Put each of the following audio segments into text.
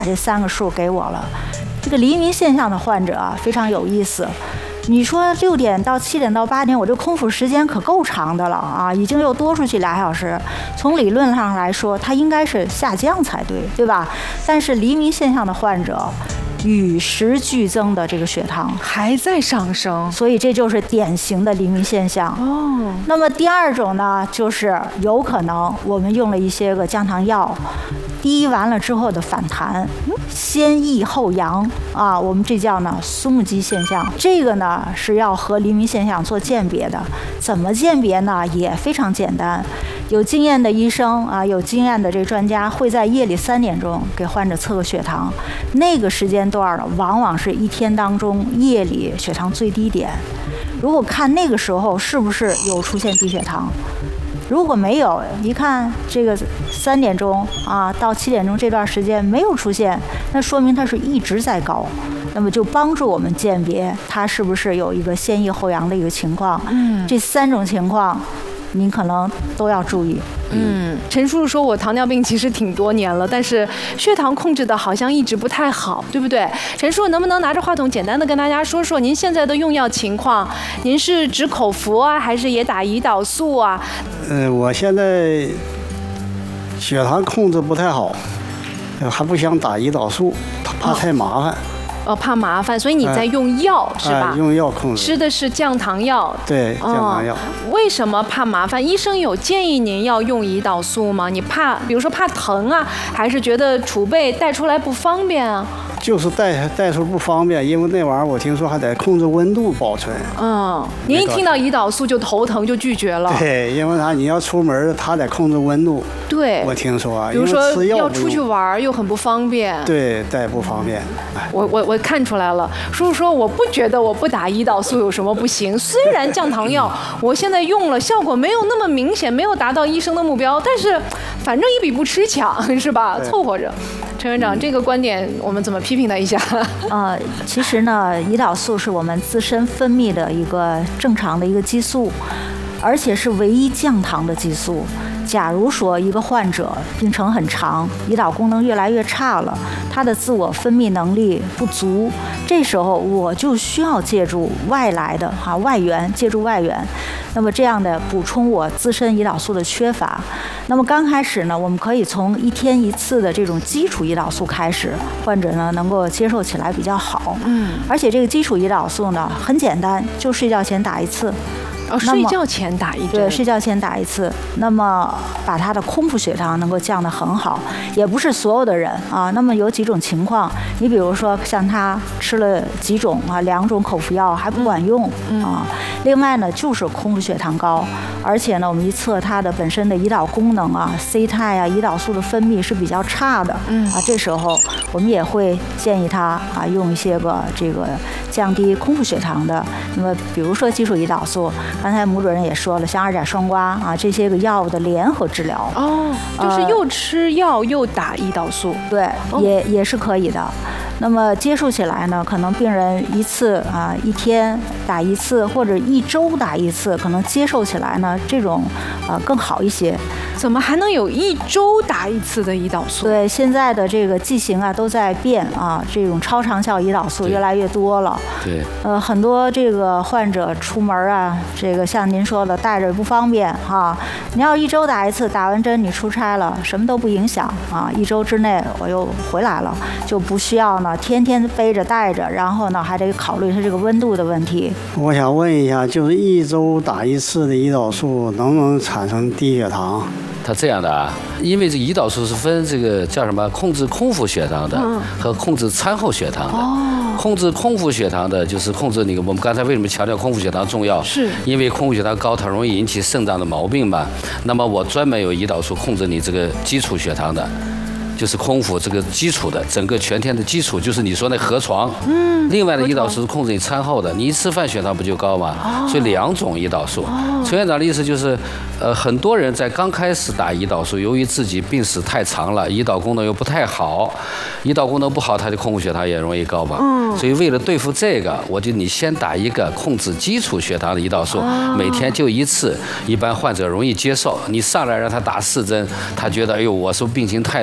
这3个数给我了。这个黎明现象的患者啊，非常有意思。你说6点到7点到8点，我这空腹时间可够长的了啊，已经又多出去2小时。从理论上来说，它应该是下降才对，对吧？但是黎明现象的患者，与时俱增的这个血糖还在上升， 所以这就是典型的黎明现象。 哦， 那么第2种呢，就是有可能我们用了一些个降糖药。低完了之后的反弹，先抑后扬啊，我们这叫呢苏木基现象。这个呢是要和黎明现象做鉴别的。怎么鉴别呢？也非常简单。有经验的医生啊，有经验的这专家会在夜里3点钟给患者测个血糖，那个时间段呢，往往是一天当中夜里血糖最低点。如果看那个时候是不是有出现低血糖。如果没有，一看这个3点钟啊到7点钟这段时间没有出现，那说明它是一直在高，那么就帮助我们鉴别它是不是有一个先抑后扬的一个情况。这3种情况，您可能都要注意。 陈叔叔说我糖尿病其实挺多年了，但是血糖控制的好像一直不太好，对不对？陈叔叔能不能拿着话筒简单的跟大家说说您现在的用药情况？您是只口服啊，还是也打胰岛素啊？ 我现在血糖控制不太好，还不想打胰岛素，怕太麻烦。 怕麻烦，所以你在用药是吧？ 用药控制。 吃的是降糖药。 对，降糖药。 为什么怕麻烦？医生有建议您要用胰岛素吗？你怕，比如说怕疼啊，还是觉得储备带出来不方便啊？ 就是带出不方便，因为那玩意儿我听说还得控制温度保存。 您一听到胰岛素就头疼，就拒绝了。 对，因为你要出门，它得控制温度。 对， 我听说， 比如说要出去玩又很不方便。 对，带不方便。 我看出来了，叔叔说我不觉得我不打胰岛素有什么不行，虽然降糖药我现在用了效果没有那么明显，没有达到医生的目标，但是反正一比不吃强是吧？凑合着。陈院长，这个观点我们怎么批评他一下？ 其实呢，胰岛素是我们自身分泌的一个正常的一个激素，而且是唯一降糖的激素。假如说一个患者病程很长，胰岛功能越来越差了，他的自我分泌能力不足，这时候我就需要借助外来的外源，借助外源，那么这样的补充我自身胰岛素的缺乏。那么刚开始呢，我们可以从1天1次的这种基础胰岛素开始，患者呢能够接受起来比较好。而且这个基础胰岛素呢很简单，就睡觉前打1次。 睡觉前打1针。 对，睡觉前打1次，那么把他的空腹血糖能够降得很好。也不是所有的人啊，那么有几种情况，你比如说像他吃了几种2种口服药还不管用啊。另外呢，就是空腹血糖高，而且呢，我们一测他的本身的胰岛功能C 肽胰岛素的分泌是比较差的这时候我们也会建议他用一些个这个降低空腹血糖的。那么比如说基础胰岛素。刚才母主任也说了，像2甲双胍这些个药物的联合治疗就是又吃药又打胰岛素。 对，也是可以的。那么接触起来呢，可能病人1次1天打1次，或者1周打1次，可能接受起来呢这种更好一些。 怎么还能有1周打1次的胰岛素？ 对，现在的这个剂型都在变这种超长效胰岛素越来越多了。 对。 很多这个患者出门这个像您说的带着不方便你要1周打1次，打完针你出差了，什么都不影响1周之内我又回来了，就不需要呢天天背着带着，然后呢还得考虑它这个温度的问题。 我想问一下，就是1周打1次的胰岛素能不能产生低血糖？ 它这样的因为这胰岛素是分这个叫什么控制空腹血糖的和控制餐后血糖的。控制空腹血糖的就是控制那个我们刚才为什么强调空腹血糖重要？ 是因为空腹血糖高，它容易引起肾脏的毛病嘛。那么我专门有胰岛素控制你这个基础血糖的。就是空腹这个基础的，整个全天的基础就是你说那河床。另外的胰岛素是控制你餐后的，你一吃饭血糖不就高吗？所以2种胰岛素。陈院长的意思就是，很多人在刚开始打胰岛素，由于自己病史太长了，胰岛功能又不太好，胰岛功能不好，他的空腹血糖也容易高嘛。所以为了对付这个，你先打一个控制基础血糖的胰岛素，每天就1次，一般患者容易接受。你上来让他打4针，他觉得哎呦我是病情太重了，你打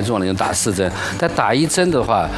打4针。但打1针的话，